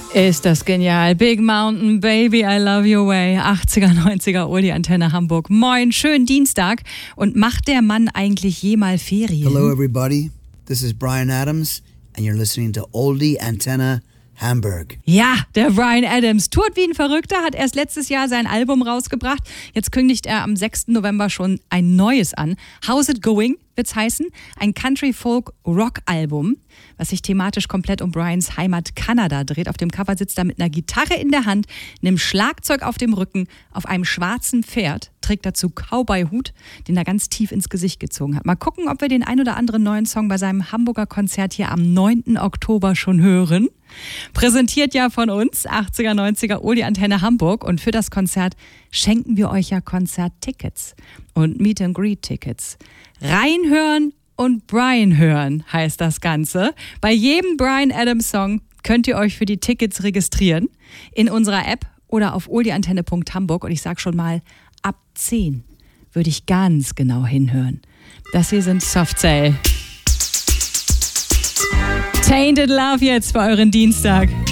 Ist das genial. Big Mountain, Baby, I Love Your Way. 80er, 90er, Oldie Antenne Hamburg. Moin, schönen Dienstag. Und macht der Mann eigentlich jemals Ferien? Hello everybody, this is Bryan Adams and you're listening to Oldie Antenne Hamburg. Ja, der Bryan Adams tourt wie ein Verrückter, hat erst letztes Jahr sein Album rausgebracht. Jetzt kündigt er am 6. November schon ein neues an. How's It Going wird's heißen. Ein Country-Folk-Rock-Album, was sich thematisch komplett um Bryans Heimat Kanada dreht. Auf dem Cover sitzt er mit einer Gitarre in der Hand, einem Schlagzeug auf dem Rücken, auf einem schwarzen Pferd, trägt dazu Cowboy-Hut, den er ganz tief ins Gesicht gezogen hat. Mal gucken, ob wir den ein oder anderen neuen Song bei seinem Hamburger Konzert hier am 9. Oktober schon hören. Präsentiert ja von uns, 80er, 90er, Oldie Antenne Hamburg. Und für das Konzert schenken wir euch ja Konzerttickets und Meet-and-Greet-Tickets. Reinhören und Bryan hören heißt das Ganze. Bei jedem Bryan Adams Song könnt ihr euch für die Tickets registrieren. In unserer App oder auf oldieantenne.hamburg. Und ich sag schon mal, ab 10 würde ich ganz genau hinhören. Das hier sind Soft Cell. Tainted Love jetzt für euren Dienstag.